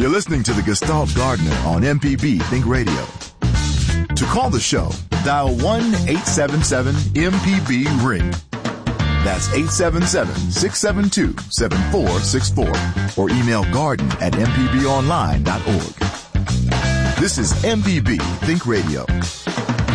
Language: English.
You're listening to the Gestalt Gardener on MPB Think Radio. To call the show, dial 1-877-MPB-RING. That's 877-672-7464 or email garden@mpbonline.org. This is MPB Think Radio.